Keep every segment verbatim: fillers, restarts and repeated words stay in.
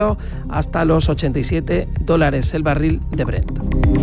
hasta los ochenta y siete dólares el barril de Brent.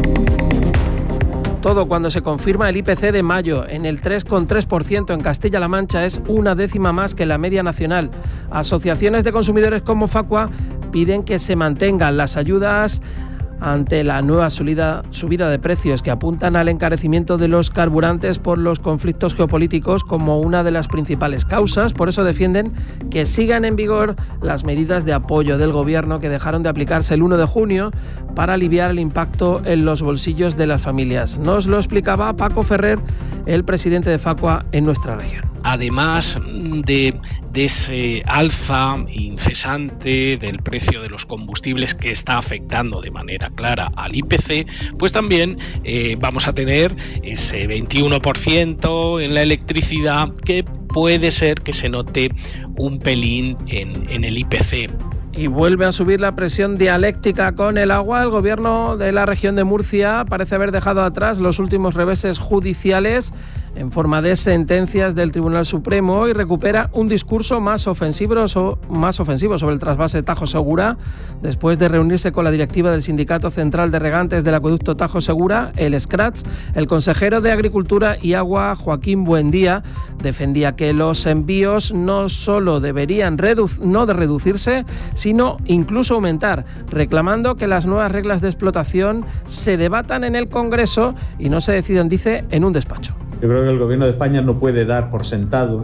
Todo cuando se confirma el I P C de mayo en el tres coma tres por ciento en Castilla-La Mancha, es una décima más que la media nacional. Asociaciones de consumidores como Facua piden que se mantengan las ayudas ante la nueva subida, subida de precios que apuntan al encarecimiento de los carburantes por los conflictos geopolíticos como una de las principales causas. Por eso defienden que sigan en vigor las medidas de apoyo del Gobierno que dejaron de aplicarse el uno de junio para aliviar el impacto en los bolsillos de las familias. Nos lo explicaba Paco Ferrer, el presidente de Facua en nuestra región. Además de, de ese alza incesante del precio de los combustibles que está afectando de manera clara al I P C, pues también eh, vamos a tener ese veintiuno por ciento en la electricidad que puede ser que se note un pelín en, en el I P C. Y vuelve a subir la presión dialéctica con el agua. El Gobierno de la región de Murcia parece haber dejado atrás los últimos reveses judiciales en forma de sentencias del Tribunal Supremo y recupera un discurso más ofensivo, so, más ofensivo sobre el trasvase Tajo Segura. Después de reunirse con la directiva del Sindicato Central de Regantes del Acueducto Tajo Segura, el SCRATS, el consejero de Agricultura y Agua, Joaquín Buendía, defendía que los envíos no solo deberían redu- no de reducirse, sino incluso aumentar, reclamando que las nuevas reglas de explotación se debatan en el Congreso y no se decidan, dice, en un despacho. Yo creo que el Gobierno de España no puede dar por sentado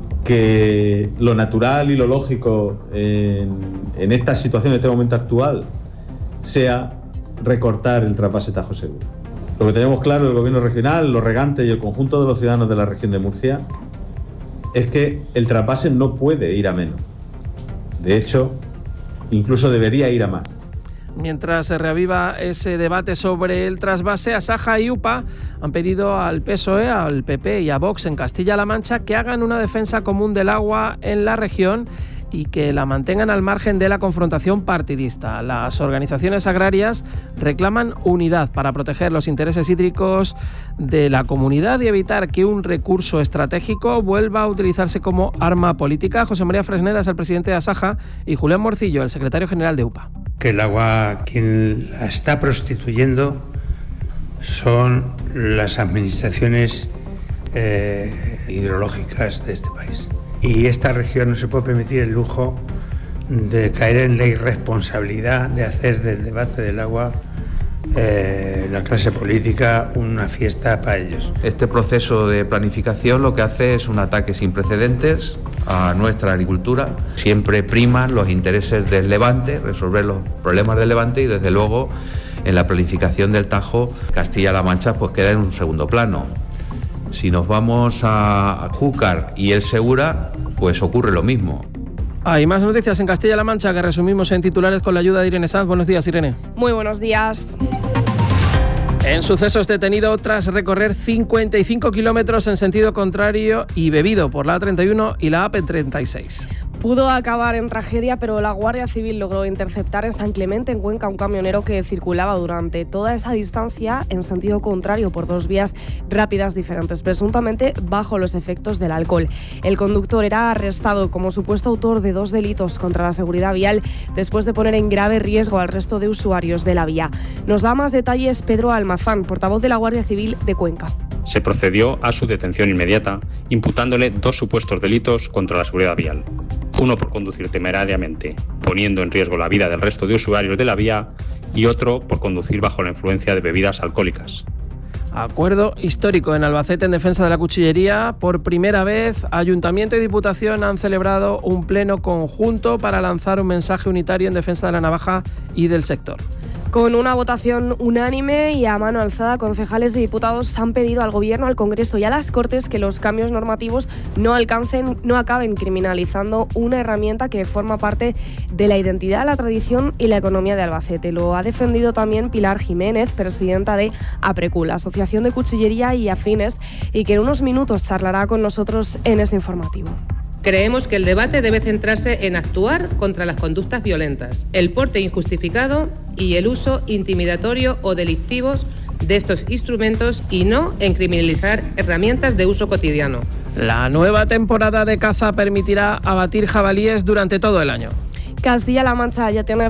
que lo natural y lo lógico en, en esta situación, en este momento actual, sea recortar el trasvase Tajo Segura. Lo que tenemos claro el Gobierno regional, los regantes y el conjunto de los ciudadanos de la región de Murcia es que el trasvase no puede ir a menos. De hecho, incluso debería ir a más. Mientras se reaviva ese debate sobre el trasvase, Asaja y UPA han pedido al P S O E, al P P y a Vox en Castilla-La Mancha que hagan una defensa común del agua en la región y que la mantengan al margen de la confrontación partidista. Las organizaciones agrarias reclaman unidad para proteger los intereses hídricos de la comunidad y evitar que un recurso estratégico vuelva a utilizarse como arma política. José María Fresneda es el presidente de Asaja y Julián Morcillo, el secretario general de UPA. Que el agua, quien la está prostituyendo son las administraciones eh, hidrológicas de este país. Y esta región no se puede permitir el lujo de caer en la irresponsabilidad de hacer del debate del agua eh, la clase política una fiesta para ellos. Este proceso de planificación lo que hace es un ataque sin precedentes a nuestra agricultura. Siempre priman los intereses del Levante, resolver los problemas del Levante, y desde luego en la planificación del Tajo, Castilla-La Mancha pues queda en un segundo plano. Si nos vamos a Júcar y el Segura, pues ocurre lo mismo. Hay más noticias en Castilla-La Mancha que resumimos en titulares con la ayuda de Irene Sanz. Buenos días, Irene. Muy buenos días. En sucesos, detenido tras recorrer cincuenta y cinco kilómetros en sentido contrario y bebido por la A treinta y uno y la A P treinta y seis. Pudo acabar en tragedia, pero la Guardia Civil logró interceptar en San Clemente, en Cuenca, un camionero que circulaba durante toda esa distancia en sentido contrario por dos vías rápidas diferentes, presuntamente bajo los efectos del alcohol. El conductor era arrestado como supuesto autor de dos delitos contra la seguridad vial después de poner en grave riesgo al resto de usuarios de la vía. Nos da más detalles Pedro Almazán, portavoz de la Guardia Civil de Cuenca. Se procedió a su detención inmediata, imputándole dos supuestos delitos contra la seguridad vial. Uno por conducir temerariamente, poniendo en riesgo la vida del resto de usuarios de la vía, y otro por conducir bajo la influencia de bebidas alcohólicas. Acuerdo histórico en Albacete en defensa de la cuchillería. Por primera vez, Ayuntamiento y Diputación han celebrado un pleno conjunto para lanzar un mensaje unitario en defensa de la navaja y del sector. Con una votación unánime y a mano alzada, concejales y diputados han pedido al Gobierno, al Congreso y a las Cortes que los cambios normativos no alcancen, no acaben criminalizando una herramienta que forma parte de la identidad, la tradición y la economía de Albacete. Lo ha defendido también Pilar Jiménez, presidenta de APRECU, la Asociación de Cuchillería y Afines, y que en unos minutos charlará con nosotros en este informativo. Creemos que el debate debe centrarse en actuar contra las conductas violentas, el porte injustificado y el uso intimidatorio o delictivos de estos instrumentos y no en criminalizar herramientas de uso cotidiano. La nueva temporada de caza permitirá abatir jabalíes durante todo el año. Castilla-La Mancha ya tiene